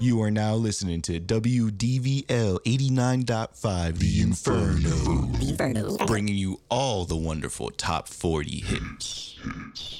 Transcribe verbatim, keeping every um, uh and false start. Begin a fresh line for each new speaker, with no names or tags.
You are now listening to W D V L eighty-nine point five, The Inferno.
Inferno.
Bringing you all the wonderful top forty hits.